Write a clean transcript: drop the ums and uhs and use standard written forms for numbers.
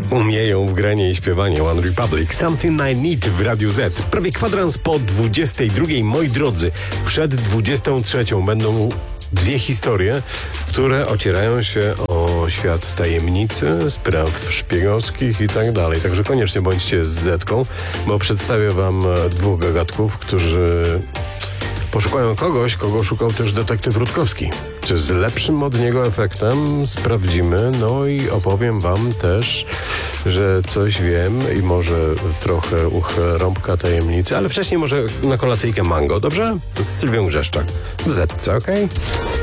umieją w granie i śpiewanie. One Republic, Something I Need w Radiu Z. Prawie kwadrans po 22. Moi drodzy, przed 23. będą dwie historie, które ocierają się o świat tajemnicy, spraw szpiegowskich i tak dalej. Także koniecznie bądźcie z Zetką, bo przedstawię wam dwóch gagatków, którzy poszukają kogoś, kogo szukał też detektyw Rutkowski. Czy z lepszym od niego efektem? Sprawdzimy. No i opowiem wam też, że coś wiem i może trochę rąbka tajemnicy, ale wcześniej może na kolacyjkę mango, dobrze? Z Sylwią Grzeszczak. W Zetce, okej?